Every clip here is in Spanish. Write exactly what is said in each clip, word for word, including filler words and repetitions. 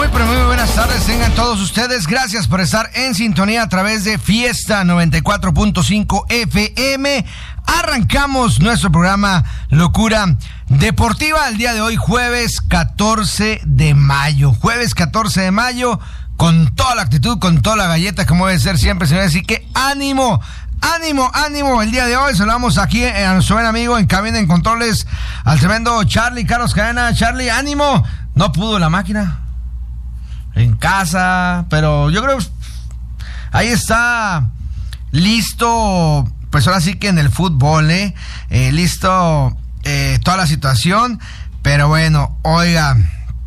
Muy, pero muy buenas tardes tengan todos ustedes. Gracias por estar en sintonía a través de Fiesta noventa y cuatro punto cinco F M. Arrancamos nuestro programa Locura Deportiva el día de hoy, jueves catorce de mayo. Jueves catorce de mayo, con toda la actitud, con toda la galleta, como debe ser siempre, señores. Así que ánimo, ánimo, ánimo. El día de hoy saludamos aquí a nuestro buen amigo en cabina en controles, al tremendo Charlie, Carlos Cadena. Charlie, ánimo. No pudo la máquina en casa, pero yo creo ahí está listo, pues ahora sí que en el fútbol, eh, eh listo eh, toda la situación, pero bueno, oiga,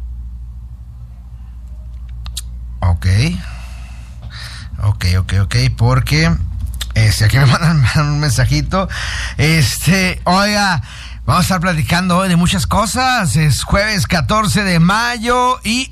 ok, ok, ok, ok, porque este, aquí me mandan, me mandan un mensajito, este, oiga, vamos a estar platicando hoy de muchas cosas. Es jueves catorce de mayo y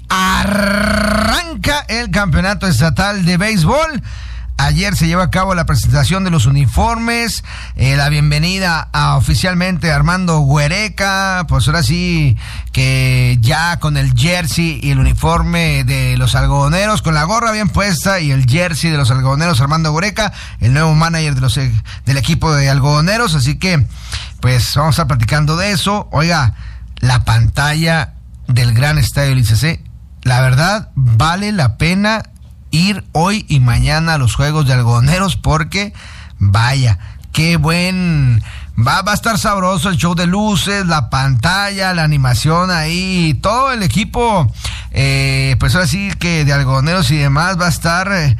arranca el campeonato estatal de béisbol. Ayer se llevó a cabo la presentación de los uniformes, eh, la bienvenida a oficialmente Armando Güereca, pues ahora sí que ya con el jersey y el uniforme de los algodoneros, con la gorra bien puesta y el jersey de los algodoneros, Armando Güereca, el nuevo manager de los, del equipo de algodoneros, así que pues vamos a estar platicando de eso. Oiga, la pantalla del gran estadio del I C C, la verdad vale la pena ir hoy y mañana a los juegos de algodoneros, porque vaya, qué buen, va, va a estar sabroso el show de luces, la pantalla, la animación ahí, todo el equipo, eh, pues ahora sí que de algodoneros y demás va a estar eh,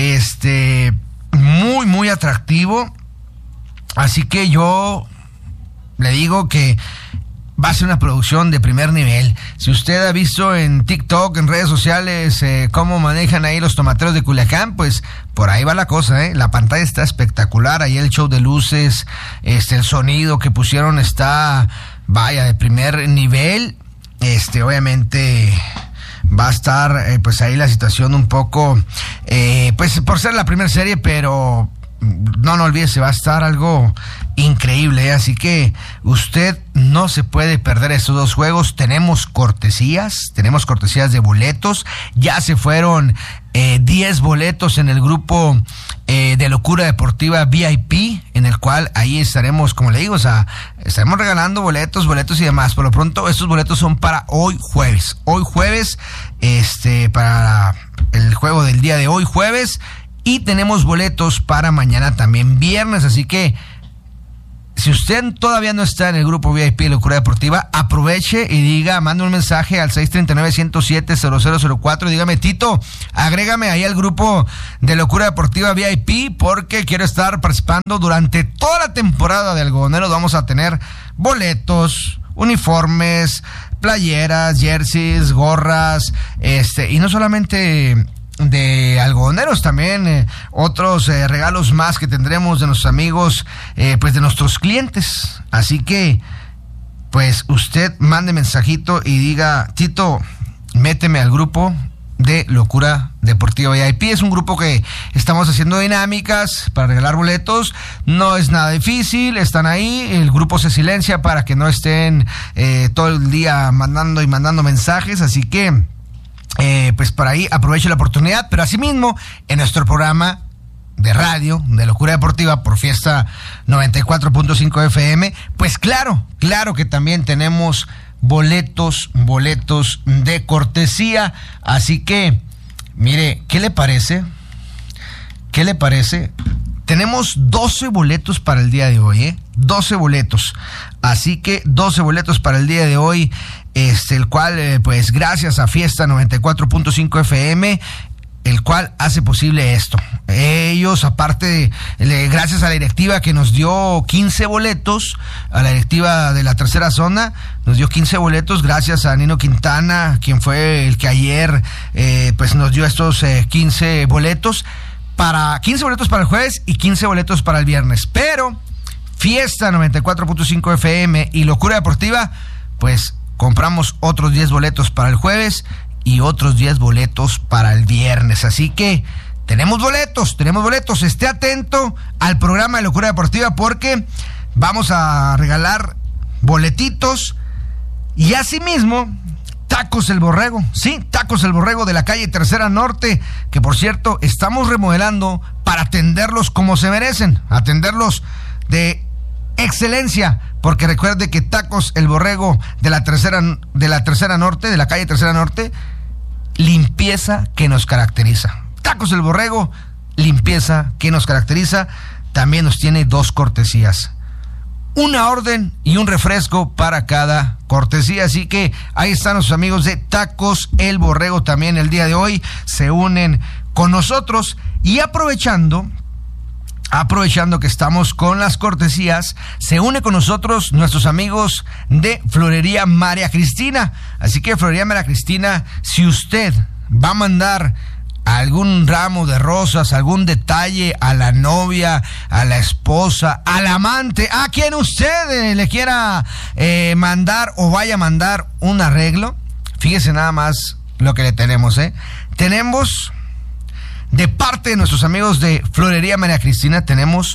este muy, muy atractivo. Así que yo le digo que va a ser una producción de primer nivel. Si usted ha visto en TikTok, en redes sociales, eh, cómo manejan ahí los tomateros de Culiacán, pues por ahí va la cosa, ¿eh? La pantalla está espectacular, ahí el show de luces, este, el sonido que pusieron está, vaya, de primer nivel. Este, obviamente va a estar, eh, pues ahí la situación un poco, eh, pues por ser la primera serie, pero no, no olvídese, va a estar algo increíble, ¿eh? Así que usted no se puede perder estos dos juegos. Tenemos cortesías, tenemos cortesías de boletos. Ya se fueron eh, diez boletos en el grupo eh, de Locura Deportiva V I P, en el cual ahí estaremos, como le digo, o sea, estaremos regalando boletos, boletos y demás. Por lo pronto, estos boletos son para hoy jueves. Hoy jueves, este, para el juego del día de hoy jueves. Y tenemos boletos para mañana también viernes, así que si usted todavía no está en el grupo V I P de Locura Deportiva, aproveche y diga, mande un mensaje al seis tres nueve, uno cero siete, cero cero cero cuatro y dígame, Tito, agrégame ahí al grupo de Locura Deportiva V I P, porque quiero estar participando durante toda la temporada de algodoneros. Vamos a tener boletos, uniformes, playeras, jerseys, gorras, este, y no solamente de algodoneros, también eh, otros eh, regalos más que tendremos de nuestros amigos, eh, pues de nuestros clientes. Así que pues usted mande mensajito y diga, Tito, méteme al grupo de Locura Deportiva V I P. Es un grupo que estamos haciendo dinámicas para regalar boletos, no es nada difícil, están ahí, el grupo se silencia para que no estén eh, todo el día mandando y mandando mensajes, así que Eh, pues por ahí aprovecho la oportunidad, pero asimismo en nuestro programa de radio de Locura Deportiva por Fiesta noventa y cuatro punto cinco F M, pues claro, claro que también tenemos boletos, boletos de cortesía, así que mire, ¿qué le parece? ¿Qué le parece? Tenemos doce boletos para el día de hoy, ¿eh? doce boletos, así que doce boletos para el día de hoy. Este, el cual, eh, pues gracias a Fiesta noventa y cuatro punto cinco F M, el cual hace posible esto. Ellos, aparte, le, gracias a la directiva que nos dio quince boletos, a la directiva de la tercera zona, nos dio quince boletos, gracias a Nino Quintana, quien fue el que ayer, eh, pues nos dio estos eh, quince boletos, para quince boletos para el jueves y quince boletos para el viernes. Pero Fiesta noventa y cuatro punto cinco F M y Locura Deportiva, pues compramos otros diez boletos para el jueves y otros diez boletos para el viernes. Así que tenemos boletos, tenemos boletos. Esté atento al programa de Locura Deportiva porque vamos a regalar boletitos y asimismo Tacos El Borrego, sí, Tacos El Borrego de la calle Tercera Norte, que por cierto estamos remodelando para atenderlos como se merecen, atenderlos de excelencia, porque recuerde que Tacos El Borrego de la Tercera, de la Tercera Norte, de la calle Tercera Norte, limpieza que nos caracteriza. Tacos El Borrego, limpieza que nos caracteriza, también nos tiene dos cortesías. Una orden y un refresco para cada cortesía. Así que ahí están los amigos de Tacos El Borrego también el día de hoy. Se unen con nosotros y aprovechando, aprovechando que estamos con las cortesías, se une con nosotros nuestros amigos de Florería María Cristina. Así que Florería María Cristina, si usted va a mandar algún ramo de rosas, algún detalle a la novia, a la esposa, al amante, a quien usted eh, le quiera eh, mandar o vaya a mandar un arreglo, fíjese nada más lo que le tenemos, ¿eh? Tenemos, de parte de nuestros amigos de Florería María Cristina, tenemos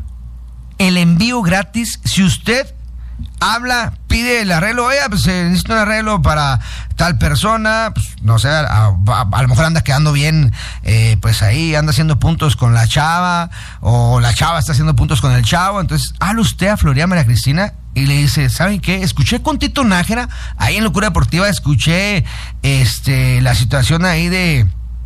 el envío gratis. Si usted habla, pide el arreglo, oye, pues se necesita un arreglo para tal persona, pues no sé, a, a, a lo mejor anda quedando bien, eh, pues ahí anda haciendo puntos con la chava, o la chava está haciendo puntos con el chavo, entonces habla usted a Florería María Cristina y le dice, ¿saben qué? Escuché con Tito Nájera, ahí en Locura Deportiva, escuché este la situación ahí de,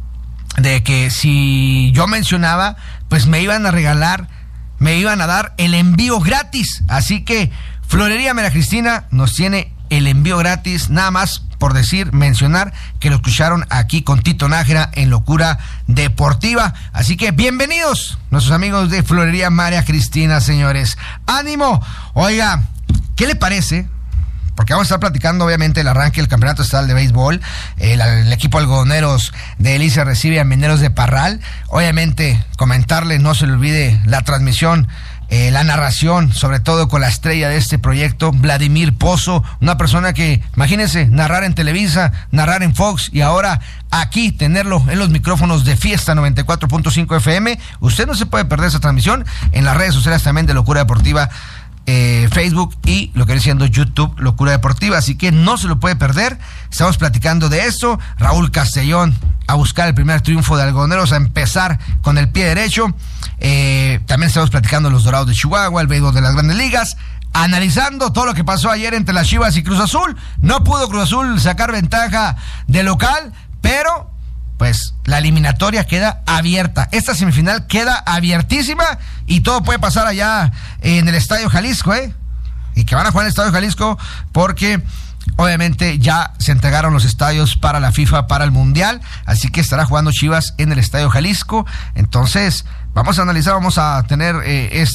de que si yo mencionaba, pues me iban a regalar, me iban a dar el envío gratis, así que Florería María Cristina nos tiene el envío gratis, nada más por decir, mencionar que lo escucharon aquí con Tito Nájera en Locura Deportiva. Así que bienvenidos nuestros amigos de Florería María Cristina, señores. ¡Ánimo! Oiga, ¿qué le parece? Porque vamos a estar platicando obviamente el arranque del campeonato estatal de béisbol. El, el equipo algodoneros de Elice recibe a Mineros de Parral. Obviamente comentarle, no se le olvide la transmisión, Eh, la narración, sobre todo con la estrella de este proyecto, Vladimir Pozo, una persona que, imagínense, narrar en Televisa, narrar en Fox y ahora aquí tenerlo en los micrófonos de Fiesta noventa y cuatro punto cinco F M. Usted no se puede perder esa transmisión en las redes sociales también de Locura Deportiva, eh, Facebook y lo que viene siendo YouTube, Locura Deportiva, así que no se lo puede perder. Estamos platicando de eso. Raúl Castellón a buscar el primer triunfo de algodoneros, a empezar con el pie derecho. Eh, también estamos platicando los Dorados de Chihuahua, el béisbol de las Grandes Ligas, analizando todo lo que pasó ayer entre las Chivas y Cruz Azul. No pudo Cruz Azul sacar ventaja de local, pero pues la eliminatoria queda abierta. Esta semifinal queda abiertísima y todo puede pasar allá en el Estadio Jalisco, ¿eh? Y que van a jugar en el Estadio Jalisco porque obviamente ya se entregaron los estadios para la FIFA para el Mundial, así que estará jugando Chivas en el Estadio Jalisco. Entonces vamos a analizar, vamos a tener eh, esta